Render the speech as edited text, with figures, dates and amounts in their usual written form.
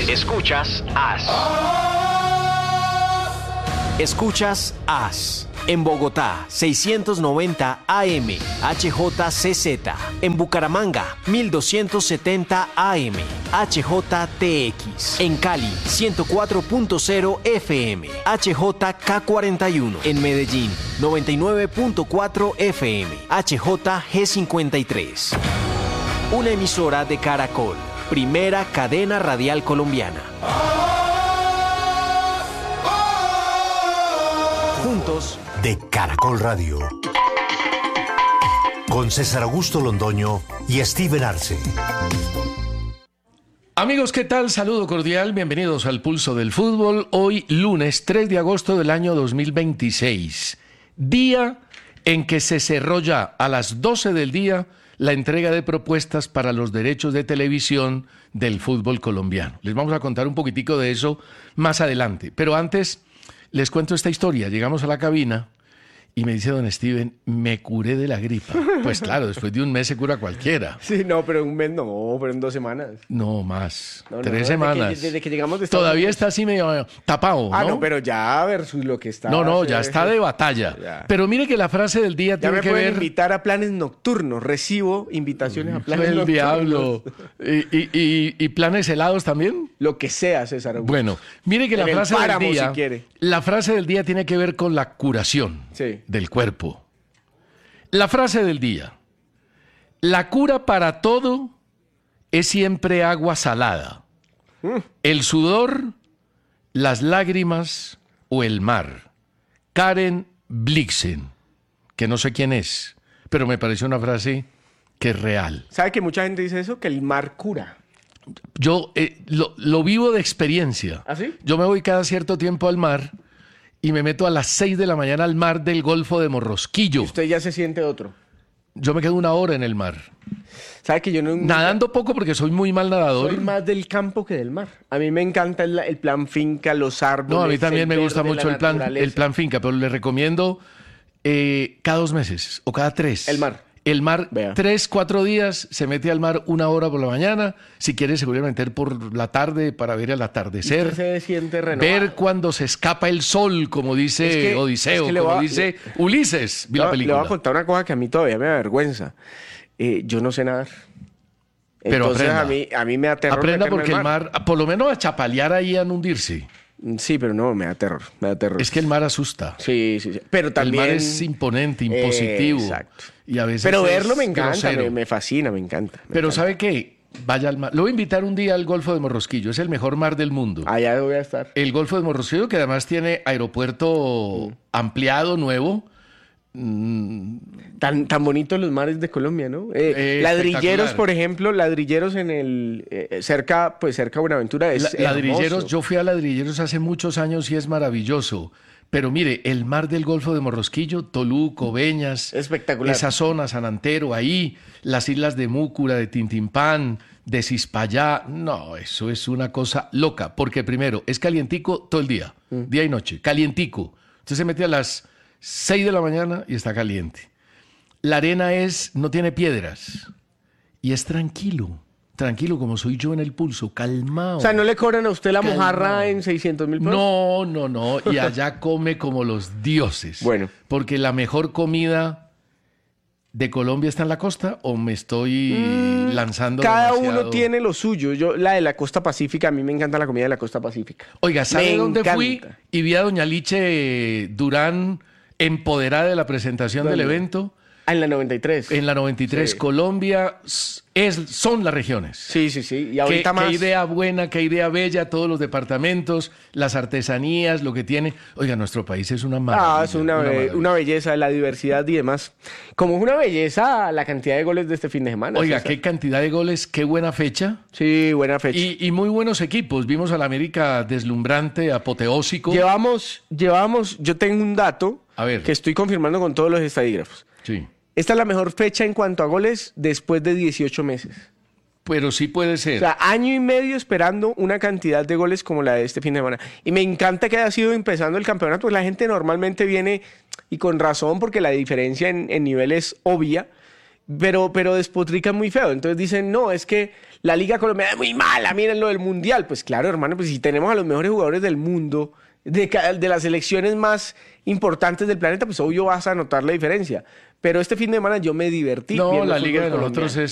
Escuchas AS. Escuchas AS. En Bogotá, 690 AM, HJCZ. En Bucaramanga, 1270 AM, HJTX. En Cali, 104.0 FM, HJK41. En Medellín, 99.4 FM, HJG53. Una emisora de Caracol, primera cadena radial colombiana. Juntos, de Caracol Radio. Con César Augusto Londoño y Steven Arce. Amigos, ¿qué tal? Saludo cordial, bienvenidos al Pulso del Fútbol. Hoy, lunes 3 de agosto del año 2026. Día en que se cerró ya a las 12 del día la entrega de propuestas para los derechos de televisión del fútbol colombiano. Les vamos a contar un poquitico de eso más adelante. Pero antes, les cuento esta historia. Llegamos a la cabina y me dice don Steven, me curé de la gripa. Pues claro, después de un mes se cura cualquiera. Sí, no, pero un mes no, pero en 2 semanas. No, más. No, 3 semanas. Desde que llegamos de Estados Todavía Unidos. está así medio tapado, ¿no? Ah, no, pero ya versus lo que está. No, ya está de batalla. Ya. Pero mire que la frase del día Ya tiene me que pueden ver... invitar a planes nocturnos. Recibo invitaciones a planes el nocturnos. diablo. ¿Y planes helados también? Lo que sea, César Augusto. Bueno, mire que la En el frase páramo, del día... si quiere. La frase del día tiene que ver con la curación Sí. del cuerpo. La frase del día. La cura para todo es siempre agua salada. El sudor, las lágrimas o el mar. Karen Blixen, que no sé quién es, pero me pareció una frase que es real. ¿Sabe que mucha gente dice eso? Que el mar cura. Yo lo vivo de experiencia. ¿Ah, sí? Yo me voy cada cierto tiempo al mar y me meto a las 6 de la mañana al mar del Golfo de Morrosquillo. Usted ya se siente otro. Yo me quedo 1 hora en el mar. ¿Sabe que yo no... Nadando poco porque soy muy mal nadador. Soy más del campo que del mar. A mí me encanta el plan finca, los árboles. No, a mí también me el gusta verde, mucho la el plan naturaleza. finca, pero le recomiendo cada 2 meses o cada 3. El mar. El mar, Vea. 3, 4 días, se mete al mar 1 hora por la mañana. Si quiere, se vuelve a meter por la tarde para ver el atardecer. Usted se siente renovado. Ver cuando se escapa el sol, como dice Es que- Odiseo, es que le como voy a- dice Ulises, vi la Le película. voy a contar una cosa que a mí todavía me da vergüenza. Yo no sé nadar. Pero Entonces aprenda. a mí me da terror. Aprenda meterme porque al el mar, por lo menos a chapalear ahí, a no hundirse. Sí, pero no, me da terror. Me da terror. Es que el mar asusta. Sí. Pero también... El mar es imponente, impositivo. Exacto. Y a veces Pero es verlo me encanta, grosero. me fascina, me encanta. me Pero encanta. ¿sabe qué? Vaya al mar. Lo voy a invitar un día al Golfo de Morrosquillo. Es el mejor mar del mundo. Allá voy a estar. El Golfo de Morrosquillo, que además tiene aeropuerto ampliado, nuevo. Tan bonitos los mares de Colombia, ¿no? Ladrilleros, espectacular. por ejemplo, ladrilleros en el... cerca de Buenaventura es Ladrilleros, hermoso. yo fui a Ladrilleros hace muchos años y es maravilloso. Pero mire, el mar del Golfo de Morrosquillo, Toluco, Beñas, Espectacular. esa zona, San Antero, ahí, las islas de Múcura, de Tintimpán, de Cispallá, no, eso es una cosa loca, porque primero, es calientico todo el día, día y noche, calientico. Usted se mete a las 6 de la mañana y está caliente. La arena no tiene piedras y es tranquilo como soy yo en el Pulso, calmado. O sea, ¿no le cobran a usted la Calmado. mojarra en 600.000 pesos? No, y allá come como los dioses. Bueno. Porque la mejor comida de Colombia está en la costa, o me estoy lanzando Cada demasiado? uno tiene lo suyo. Yo, la de la costa pacífica, a mí me encanta la comida de la costa pacífica. Oiga, ¿sabe Me dónde encanta. fui? Y vi a doña Liche Durán empoderada de la presentación del ¿Dónde? evento. En la 93. En la 93, Sí. Colombia son las regiones. Sí. Y ahorita más... Qué idea buena, qué idea bella, todos los departamentos, las artesanías, lo que tiene. Oiga, nuestro país es una maravilla. Es maravilla. una belleza, la diversidad y demás. Como es una belleza la cantidad de goles de este fin de semana. Oiga, César. qué cantidad de goles, qué buena fecha. Sí, buena fecha. Y muy buenos equipos. Vimos al América deslumbrante, apoteósico. Llevamos, yo tengo un dato A ver. que estoy confirmando con todos los estadígrafos. Sí. Esta es la mejor fecha en cuanto a goles después de 18 meses. Pero sí puede ser. O sea, año y medio esperando una cantidad de goles como la de este fin de semana. Y me encanta que haya sido empezando el campeonato, pues la gente normalmente viene, y con razón, porque la diferencia en nivel es obvia, pero despotrican muy feo. Entonces dicen, no, es que la Liga Colombiana es muy mala, miren lo del Mundial. Pues claro, hermano, pues si tenemos a los mejores jugadores del mundo, de las selecciones más importantes del planeta, pues obvio vas a notar la diferencia. Pero este fin de semana yo me divertí. No, viendo la fútbol Liga de colombiano. nosotros es